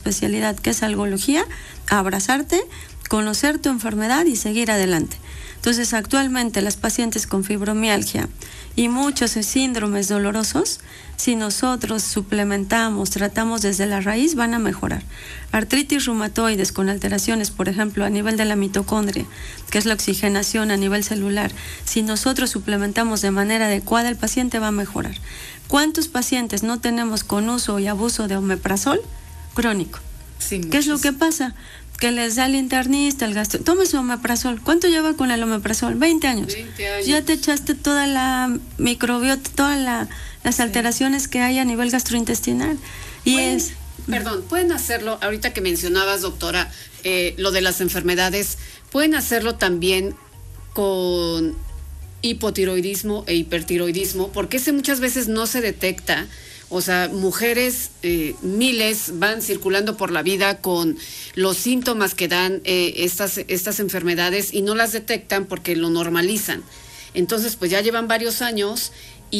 especialidad que es algología, abrazarte, conocer tu enfermedad y seguir adelante. Entonces, actualmente las pacientes con fibromialgia y muchos síndromes dolorosos, si nosotros suplementamos, tratamos desde la raíz, van a mejorar. Artritis reumatoides con alteraciones, por ejemplo, a nivel de la mitocondria, que es la oxigenación a nivel celular, si nosotros suplementamos de manera adecuada, el paciente va a mejorar. ¿Cuántos pacientes no tenemos con uso y abuso de omeprazol crónico? Sí, ¿qué es lo que pasa? Que les da el internista, el gastro, tome su omeprazol. ¿Cuánto lleva con el omeprazol? 20 años. 20 años. Ya te echaste toda la microbiota, todas las alteraciones que hay a nivel gastrointestinal. Y pueden hacerlo, ahorita que mencionabas, doctora, lo de las enfermedades, pueden hacerlo también con hipotiroidismo e hipertiroidismo, porque ese muchas veces no se detecta. O sea, mujeres, miles van circulando por la vida con los síntomas que dan estas enfermedades y no las detectan porque lo normalizan. Entonces, pues ya llevan varios años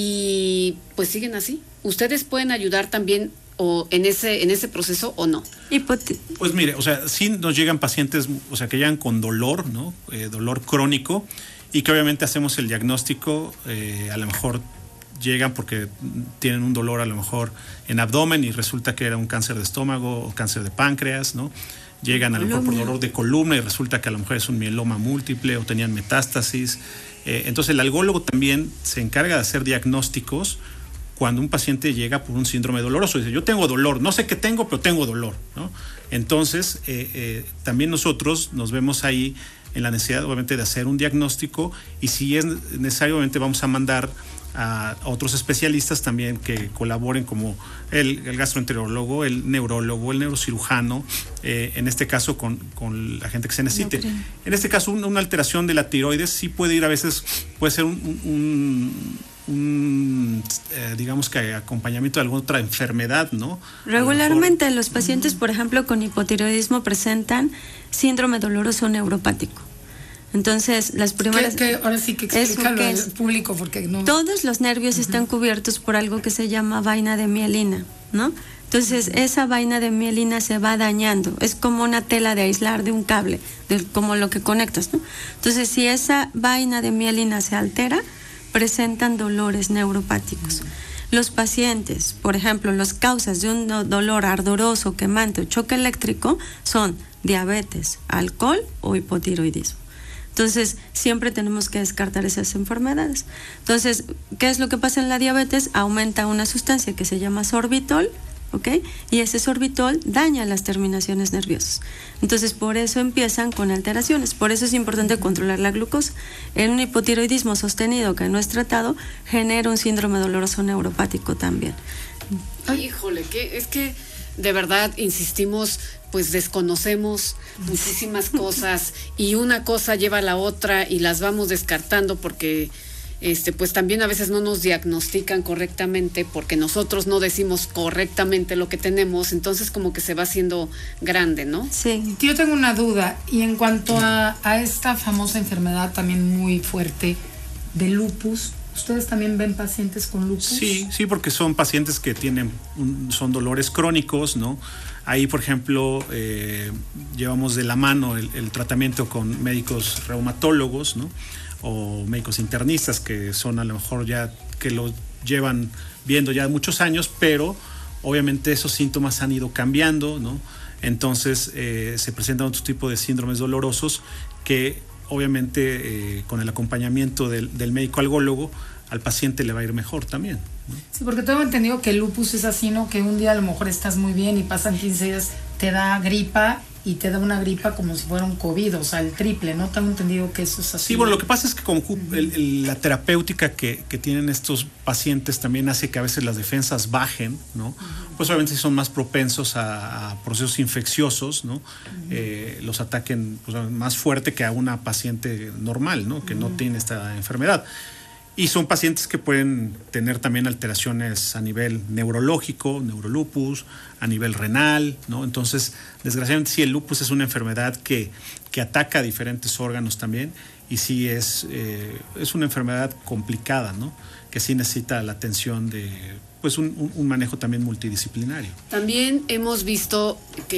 y pues siguen así. ¿Ustedes pueden ayudar también o en ese proceso o no? Pues mire, o sea, sí nos llegan pacientes, o sea, que llegan con dolor, ¿no? Dolor crónico, y que obviamente hacemos el diagnóstico, a lo mejor llegan porque tienen un dolor a lo mejor en abdomen y resulta que era un cáncer de estómago o cáncer de páncreas, ¿no? Llegan a lo mejor por dolor de columna y resulta que a lo mejor es un mieloma múltiple o tenían metástasis. Entonces el algólogo también se encarga de hacer diagnósticos cuando un paciente llega por un síndrome doloroso. Dice, yo tengo dolor, no sé qué tengo, pero tengo dolor, ¿no? Entonces también nosotros nos vemos ahí en la necesidad obviamente de hacer un diagnóstico, y si es necesario obviamente vamos a mandar a otros especialistas también que colaboren, como el gastroenterólogo, el neurólogo, el neurocirujano, en este caso con la gente que se necesite. En este caso una alteración de la tiroides sí puede ir a veces, puede ser digamos que acompañamiento de alguna otra enfermedad, ¿no? Regularmente los pacientes, por ejemplo, con hipotiroidismo presentan síndrome doloroso neuropático. Entonces, las primeras... ahora sí que explícalo al público, porque no... Todos los nervios están cubiertos por algo que se llama vaina de mielina, ¿no? Entonces, esa vaina de mielina se va dañando. Es como una tela de aislar de un cable, como lo que conectas, ¿no? Entonces, si esa vaina de mielina se altera, presentan dolores neuropáticos. Los pacientes, por ejemplo, las causas de un dolor ardoroso, quemante o choque eléctrico son diabetes, alcohol o hipotiroidismo. Entonces, siempre tenemos que descartar esas enfermedades. Entonces, ¿qué es lo que pasa en la diabetes? Aumenta una sustancia que se llama sorbitol, ¿ok? Y ese sorbitol daña las terminaciones nerviosas. Entonces, por eso empiezan con alteraciones. Por eso es importante controlar la glucosa. En un hipotiroidismo sostenido que no es tratado, genera un síndrome doloroso neuropático también. Híjole, es que de verdad insistimos, pues desconocemos muchísimas cosas y una cosa lleva a la otra y las vamos descartando porque pues también a veces no nos diagnostican correctamente porque nosotros no decimos correctamente lo que tenemos, entonces como que se va haciendo grande, ¿no? Sí. Yo tengo una duda, y en cuanto a esta famosa enfermedad también muy fuerte de lupus, ¿ustedes también ven pacientes con lupus? Sí, porque son pacientes que son dolores crónicos, ¿no? Ahí, por ejemplo, llevamos de la mano el tratamiento con médicos reumatólogos, ¿no? O médicos internistas que son a lo mejor ya que lo llevan viendo ya muchos años, pero obviamente esos síntomas han ido cambiando, ¿no? Entonces se presentan otro tipo de síndromes dolorosos que obviamente con el acompañamiento del médico algólogo al paciente le va a ir mejor también, ¿no? Sí, porque tengo entendido que el lupus es así, ¿no? Que un día a lo mejor estás muy bien y pasan 15 días, te da gripa y te da una gripa como si fuera un COVID, o sea, el triple, ¿no? Tengo entendido que eso es así. Sí, bueno, lo que pasa es que como la terapéutica que tienen estos pacientes también hace que a veces las defensas bajen, ¿no? Pues obviamente son más propensos a procesos infecciosos, ¿no? Los ataquen pues, más fuerte que a una paciente normal, ¿no? Que no tiene esta enfermedad. Y son pacientes que pueden tener también alteraciones a nivel neurológico, neurolupus, a nivel renal, ¿no? Entonces, desgraciadamente sí, el lupus es una enfermedad que ataca a diferentes órganos también, y sí es una enfermedad complicada, ¿no? Que sí necesita la atención de pues un manejo también multidisciplinario. También hemos visto que